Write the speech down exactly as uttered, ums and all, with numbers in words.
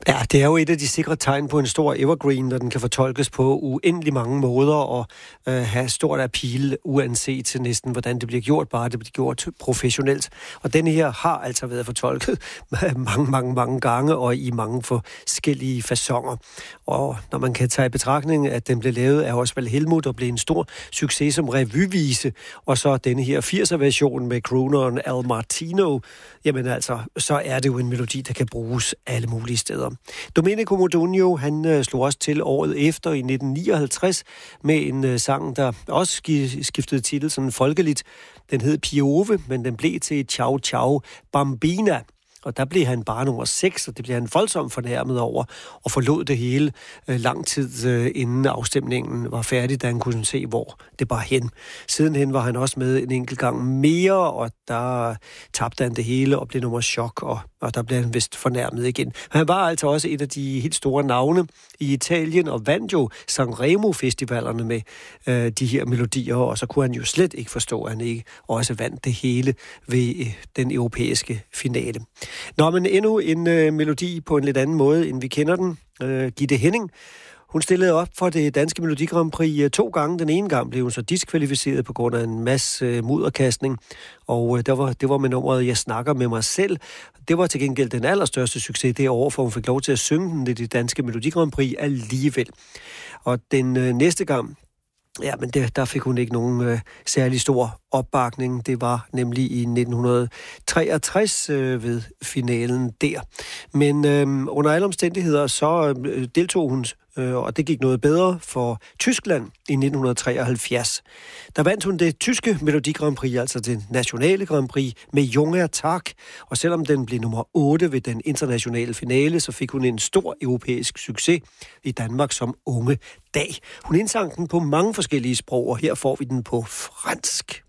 Ja, det er jo et af de sikre tegn på en stor evergreen, når den kan fortolkes på uendelig mange måder og øh, have stort appeal, uanset til næsten, hvordan det bliver gjort, bare det bliver gjort professionelt. Og denne her har altså været fortolket mange, mange, mange gange og i mange forskellige faconer. Og når man kan tage i betragtning, at den blev lavet af Osvald Helmuth og blev en stor succes som revyvise, og så denne her firser-version med crooneren Al Martino, jamen altså, så er det jo en melodi, der kan bruges alle mulige steder. Domenico Modugno, han øh, slog også til året efter i nitten nioghalvtreds med en øh, sang, der også skiftede titel sådan folkeligt. Den hed Piove, men den blev til Ciao Ciao Bambina. Og der blev han bare nummer seks, og det blev han voldsomt fornærmet over, og forlod det hele øh, lang tid øh, inden afstemningen var færdig, da han kunne se, hvor det bar hen. Sidenhen var han også med en enkelt gang mere, og der tabte han det hele og blev nummer chok, og, og der blev han vist fornærmet igen. Men han var altså også et af de helt store navne i Italien, og vandt jo Sanremo-festivalerne med øh, de her melodier, og så kunne han jo slet ikke forstå, at han ikke også vandt det hele ved øh, den europæiske finale. Nå, men endnu en øh, melodi på en lidt anden måde, end vi kender den. Øh, Gitte Henning, hun stillede op for det danske Melodi Grand Prix øh, to gange. Den ene gang blev hun så diskvalificeret på grund af en masse øh, mudderkastning, og øh, der var, det var med nummeret Jeg snakker med mig selv. Det var til gengæld den allerstørste succes det år, for hun fik lov til at synge den i det danske Melodi Grand Prix alligevel. Og den øh, næste gang, ja, men det, der fik hun ikke nogen øh, særlig stor opbakning. Det var nemlig i nitten treogtres øh, ved finalen der. Men øh, under alle omstændigheder, så øh, deltog hun, øh, og det gik noget bedre for Tyskland i nitten treoghalvfjerds. Der vandt hun det tyske Melodi Grand Prix, altså det nationale Grand Prix, med Junger Tag. Og selvom den blev nummer otte ved den internationale finale, så fik hun en stor europæisk succes i Danmark som unge dag. Hun indsang den på mange forskellige sprog, og her får vi den på fransk.